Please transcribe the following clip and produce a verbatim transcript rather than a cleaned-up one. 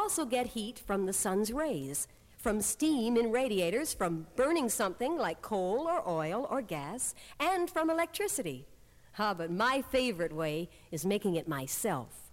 also get heat from the sun's rays, from steam in radiators, from burning something like coal or oil or gas, and from electricity. Ah, but my favorite way is making it myself.